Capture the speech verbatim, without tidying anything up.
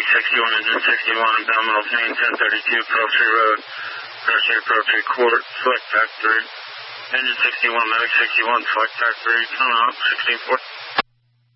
Medic sixty-one, Engine sixty-one, abdominal pain, ten thirty-two, Pearl Tree Road, Pearl Tree, Pearl Tree Court, select pack three. Engine sixty-one, Medic sixty-one, select pack three, come out, sixteen four.